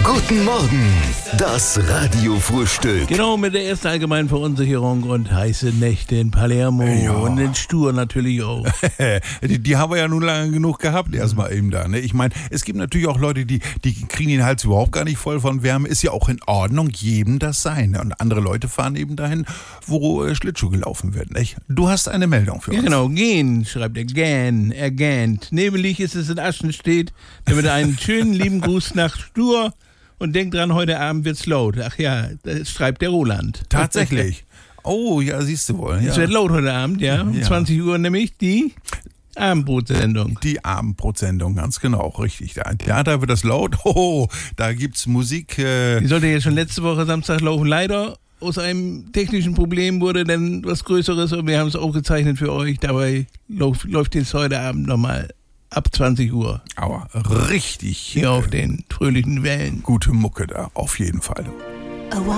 Guten Morgen, das Radiofrühstück. Genau, mit der ersten allgemeinen Verunsicherung und heiße Nächte in Palermo und in Stur natürlich auch. die haben wir ja nun lange genug gehabt, erstmal eben da. Ne? Ich meine, es gibt natürlich auch Leute, die kriegen den Hals überhaupt gar nicht voll von Wärme. Ist ja auch in Ordnung, jedem das sein. Und andere Leute fahren eben dahin, wo Schlittschuh gelaufen wird. Nicht? Du hast eine Meldung für uns. Ja genau, gehen, schreibt er, gähnt. Nebelig ist es in Aschenstedt, damit einen schönen lieben Gruß nach Stur. Und denkt dran, heute Abend wird's laut. Ach ja, das schreibt der Roland. Tatsächlich. Oh, ja, siehst du wohl. Ja. Es wird laut heute Abend, ja. Um 20 Uhr nämlich die Abendbrotsendung. Die Abendbrotsendung, ganz genau, richtig. Ja, da wird das laut. Oh, da gibt's Musik. Die sollte ja schon letzte Woche Samstag laufen. Leider aus einem technischen Problem wurde dann was Größeres und wir haben es aufgezeichnet für euch. Dabei läuft jetzt heute Abend nochmal ab 20 Uhr. Aber richtig. Hier auf den fröhlichen Wellen. Gute Mucke da, auf jeden Fall.